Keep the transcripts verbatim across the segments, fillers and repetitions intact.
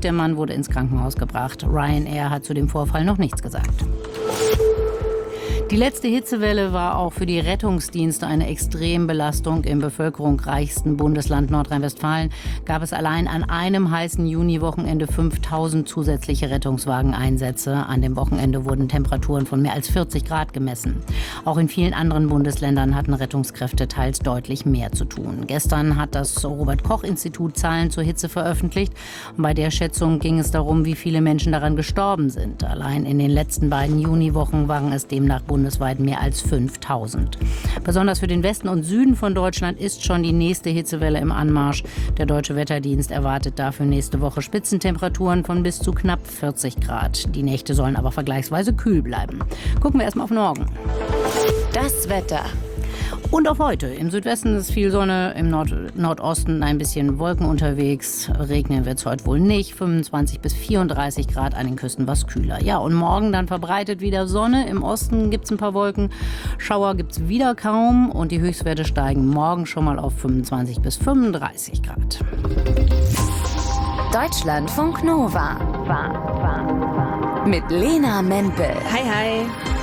Der Mann wurde ins Krankenhaus gebracht. Ryanair hat zu dem Vorfall noch nichts gesagt. Die letzte Hitzewelle war auch für die Rettungsdienste eine Extrembelastung. Im bevölkerungsreichsten Bundesland Nordrhein-Westfalen gab es allein an einem heißen Juniwochenende fünftausend zusätzliche Rettungswageneinsätze. An dem Wochenende wurden Temperaturen von mehr als vierzig Grad gemessen. Auch in vielen anderen Bundesländern hatten Rettungskräfte teils deutlich mehr zu tun. Gestern hat das Robert-Koch-Institut Zahlen zur Hitze veröffentlicht. Und bei der Schätzung ging es darum, wie viele Menschen daran gestorben sind. Allein in den letzten beiden Juniwochen waren es demnach bundesweit mehr als fünftausend. Besonders für den Westen und Süden von Deutschland ist schon die nächste Hitzewelle im Anmarsch. Der Deutsche Wetterdienst erwartet dafür nächste Woche Spitzentemperaturen von bis zu knapp vierzig Grad. Die Nächte sollen aber vergleichsweise kühl bleiben. Gucken wir erstmal auf morgen. Das Wetter. Und auf heute. Im Südwesten ist viel Sonne, im Nord- Nordosten ein bisschen Wolken unterwegs. Regnen wird es heute wohl nicht. fünfundzwanzig bis vierunddreißig Grad, an den Küsten was kühler. Ja, und morgen dann verbreitet wieder Sonne. Im Osten gibt es ein paar Wolken. Schauer gibt es wieder kaum. Und die Höchstwerte steigen morgen schon mal auf fünfundzwanzig bis fünfunddreißig Grad. Deutschlandfunk Nova. Mit Lena Mempel. Hi, hi.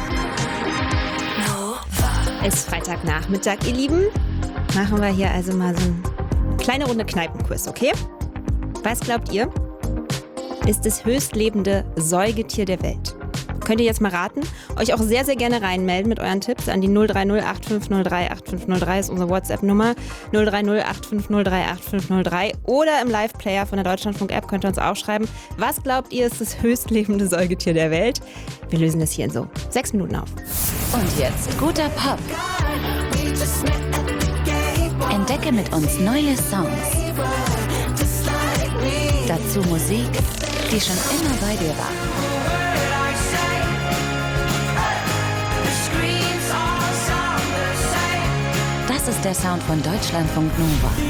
Es ist Freitagnachmittag, ihr Lieben. Machen wir hier also mal so eine kleine Runde Kneipenquiz, okay? Was glaubt ihr, ist das höchstlebende Säugetier der Welt? Könnt ihr jetzt mal raten? Euch auch sehr, sehr gerne reinmelden mit euren Tipps an die null drei null acht fünf null drei acht fünf null drei ist unsere WhatsApp-Nummer. null drei null acht fünf null drei acht fünf null drei oder im Live-Player von der Deutschlandfunk-App könnt ihr uns auch schreiben. Was glaubt ihr, ist das höchstlebende Säugetier der Welt? Wir lösen das hier in so sechs Minuten auf. Und jetzt guter Pop. Entdecke mit uns neue Songs. Dazu Musik, die schon immer bei dir war. Das ist der Sound von Deutschlandfunk Nova.